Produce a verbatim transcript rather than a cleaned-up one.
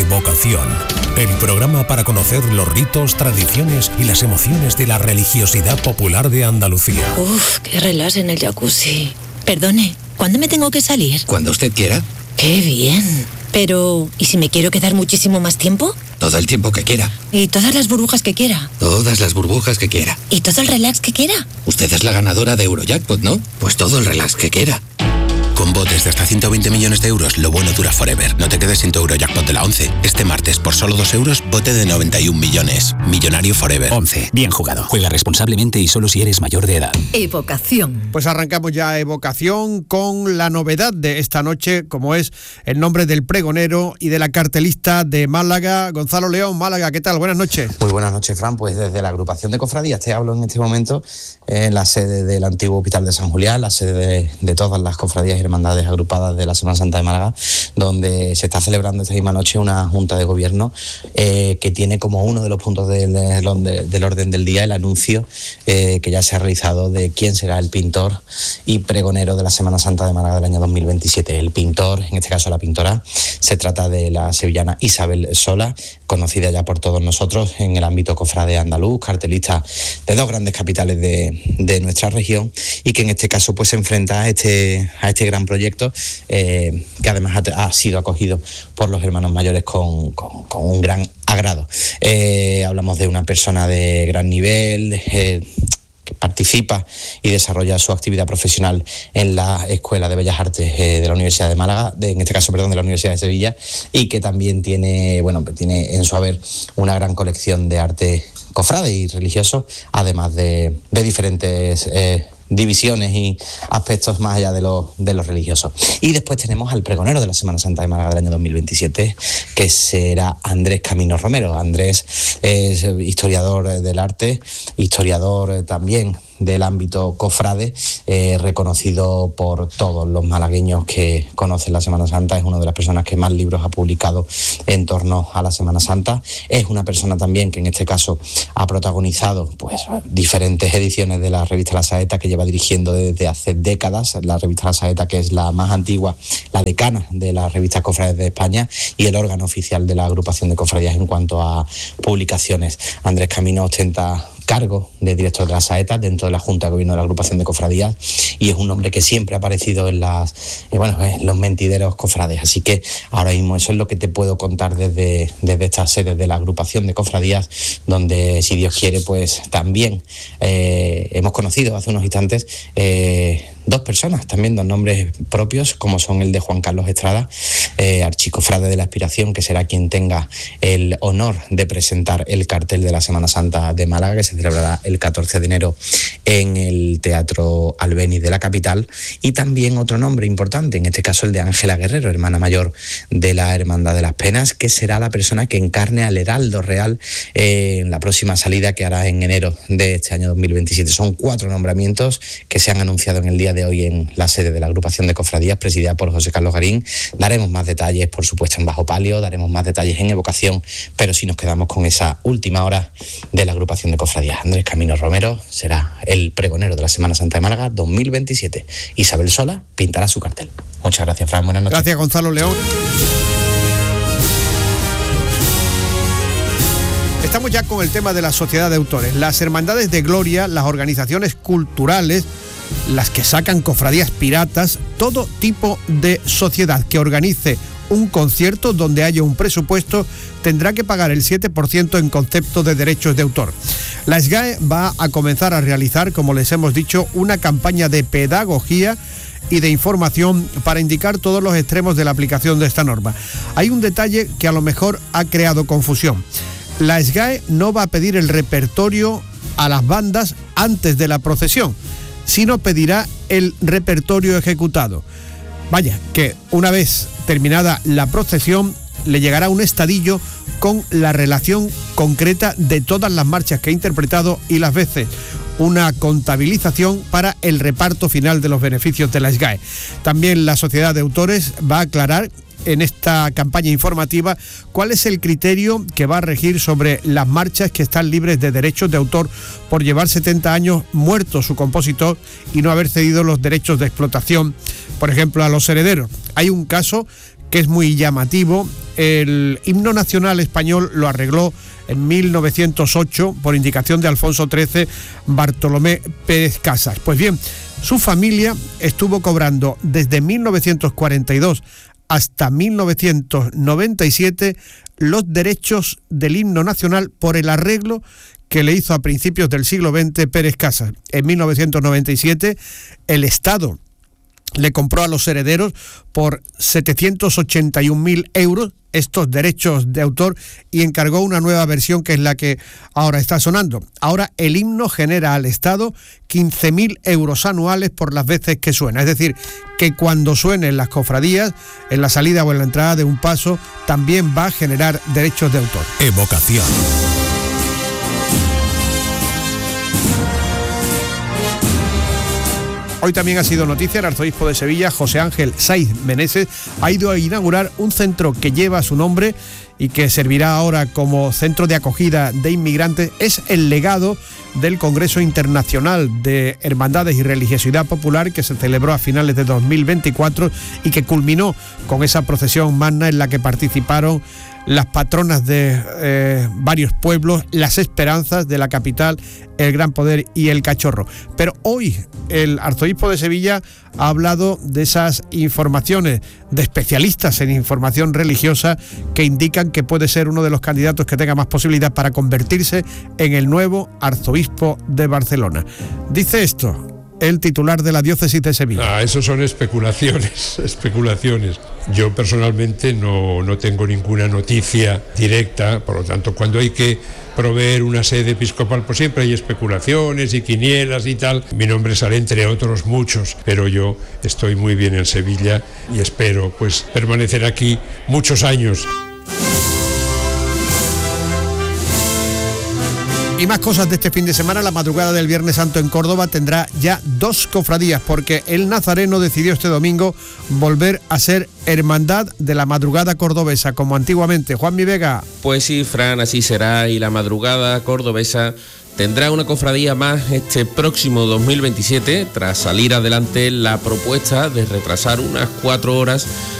Evocación, el programa para conocer los ritos, tradiciones y las emociones de la religiosidad popular de Andalucía. Uf, qué relax en el jacuzzi. Perdone, ¿cuándo me tengo que salir? Cuando usted quiera. ¡Qué bien! Pero, ¿y si me quiero quedar muchísimo más tiempo? Todo el tiempo que quiera. ¿Y todas las burbujas que quiera? Todas las burbujas que quiera. ¿Y todo el relax que quiera? Usted es la ganadora de Eurojackpot, ¿no? Pues todo el relax que quiera. Con botes de hasta ciento veinte millones de euros, lo bueno dura forever. No te quedes sin tu Eurojackpot de la once. Este martes, por solo dos euros, bote de noventa y un millones. Millonario forever. once. Bien jugado. Juega responsablemente y solo si eres mayor de edad. Evocación. Pues arrancamos ya Evocación con la novedad de esta noche, como es el nombre del pregonero y de la cartelista de Málaga, Gonzalo León. Málaga, ¿qué tal? Buenas noches. Muy buenas noches, Fran. Pues desde la agrupación de cofradías te hablo en este momento en la sede del antiguo Hospital de San Julián, la sede de, de todas las cofradías y hermandades agrupadas de la Semana Santa de Málaga, donde se está celebrando esta misma noche una junta de gobierno eh, que tiene como uno de los puntos del, del, del orden del día el anuncio eh, que ya se ha realizado de quién será el pintor y pregonero de la Semana Santa de Málaga del año dos mil veintisiete. El pintor, en este caso la pintora, se trata de la sevillana Isabel Sola, conocida ya por todos nosotros en el ámbito cofrade andaluz, cartelista de dos grandes capitales de, de nuestra región, y que en este caso pues se enfrenta a este, a este gran proyecto eh, que además ha, ha sido acogido por los hermanos mayores con, con, con un gran agrado. Eh, hablamos de una persona de gran nivel, eh, que participa y desarrolla su actividad profesional en la Escuela de Bellas Artes eh, de la Universidad de Málaga, de, en este caso, perdón, de la Universidad de Sevilla, y que también tiene, bueno, tiene en su haber una gran colección de arte cofrade y religioso, además de, de diferentes eh, divisiones y aspectos más allá de lo, de lo religioso. Y después tenemos al pregonero de la Semana Santa de Málaga del año dos mil veintisiete, que será Andrés Camino Romero. Andrés es historiador del arte, historiador también del ámbito cofrade, eh, reconocido por todos los malagueños que conocen la Semana Santa. Es una de las personas que más libros ha publicado en torno a la Semana Santa. Es una persona también que en este caso ha protagonizado pues diferentes ediciones de la revista La Saeta, que lleva dirigiendo desde hace décadas. La revista La Saeta, que es la más antigua, la decana de las revistas cofrades de España y el órgano oficial de la agrupación de cofradías en cuanto a publicaciones. Andrés Camino ostenta cargo de director de La Saeta dentro de la Junta de Gobierno de la agrupación de cofradías, y es un hombre que siempre ha aparecido en las eh, bueno en los mentideros cofrades. Así que ahora mismo eso es lo que te puedo contar desde, desde esta sede de la agrupación de cofradías, donde, si Dios quiere, pues también eh, hemos conocido hace unos instantes eh, dos personas, también dos nombres propios, como son el de Juan Carlos Estrada, eh, archicofrade de la Aspiración, que será quien tenga el honor de presentar el cartel de la Semana Santa de Málaga, que se celebrará el catorce de enero en el Teatro Albéniz de la capital. Y también otro nombre importante, en este caso el de Ángela Guerrero, hermana mayor de la Hermandad de las Penas, que será la persona que encarne al Heraldo Real eh, en la próxima salida que hará en enero de este año dos mil veintisiete. Son cuatro nombramientos que se han anunciado en el día de hoy en la sede de la agrupación de cofradías, presidida por José Carlos Garín. Daremos más detalles, por supuesto, en Bajo Palio, daremos más detalles en Evocación, pero si nos quedamos con esa última hora de la agrupación de cofradías. Andrés Camino Romero será el pregonero de la Semana Santa de Málaga dos mil veintisiete. Isabel Sola pintará su cartel. Muchas gracias, Fran. Buenas noches. Gracias, Gonzalo León. Estamos ya con el tema de la sociedad de autores. Las hermandades de gloria, las organizaciones culturales, las que sacan cofradías piratas, todo tipo de sociedad que organice un concierto donde haya un presupuesto tendrá que pagar el siete por ciento en concepto de derechos de autor. La S G A E va a comenzar a realizar, como les hemos dicho, una campaña de pedagogía y de información para indicar todos los extremos de la aplicación de esta norma. Hay un detalle que a lo mejor ha creado confusión. La S G A E no va a pedir el repertorio a las bandas antes de la procesión, sino pedirá el repertorio ejecutado. Vaya, que una vez terminada la procesión le llegará un estadillo con la relación concreta de todas las marchas que ha interpretado y las veces una contabilización para el reparto final de los beneficios de la S G A E. También la Sociedad de Autores va a aclarar en esta campaña informativa cuál es el criterio que va a regir sobre las marchas que están libres de derechos de autor por llevar setenta años muerto su compositor y no haber cedido los derechos de explotación, por ejemplo, a los herederos. Hay un caso que es muy llamativo. El himno nacional español lo arregló en mil novecientos ocho por indicación de Alfonso trece Bartolomé Pérez Casas. Pues bien, su familia estuvo cobrando desde mil novecientos cuarenta y dos hasta mil novecientos noventa y siete los derechos del himno nacional por el arreglo que le hizo a principios del siglo veinte Pérez Casas. En mil novecientos noventa y siete el Estado le compró a los herederos por setecientos ochenta y un mil euros estos derechos de autor y encargó una nueva versión que es la que ahora está sonando. Ahora el himno genera al Estado quince mil euros anuales por las veces que suena. Es decir, que cuando suene en las cofradías, en la salida o en la entrada de un paso, también va a generar derechos de autor. Evocación. Hoy también ha sido noticia, el arzobispo de Sevilla, José Ángel Saiz Meneses, ha ido a inaugurar un centro que lleva su nombre y que servirá ahora como centro de acogida de inmigrantes. Es el legado del Congreso Internacional de Hermandades y Religiosidad Popular que se celebró a finales de dos mil veinticuatro y que culminó con esa procesión magna en la que participaron las patronas de eh, varios pueblos, las esperanzas de la capital, el Gran Poder y el Cachorro. Pero hoy el arzobispo de Sevilla ha hablado de esas informaciones de especialistas en información religiosa que indican que puede ser uno de los candidatos que tenga más posibilidad para convertirse en el nuevo arzobispo de Barcelona. Dice esto el titular de la diócesis de Sevilla. Ah, eso son especulaciones, especulaciones. Yo personalmente no, no tengo ninguna noticia directa, por lo tanto, cuando hay que proveer una sede episcopal, pues siempre hay especulaciones y quinielas y tal. Mi nombre sale entre otros muchos, pero yo estoy muy bien en Sevilla y espero pues permanecer aquí muchos años. Y más cosas de este fin de semana. La madrugada del Viernes Santo en Córdoba tendrá ya dos cofradías porque el Nazareno decidió este domingo volver a ser hermandad de la madrugada cordobesa como antiguamente. Juanmi Vega. Pues sí, Fran, así será y la madrugada cordobesa tendrá una cofradía más este próximo dos mil veintisiete tras salir adelante la propuesta de retrasar unas cuatro horas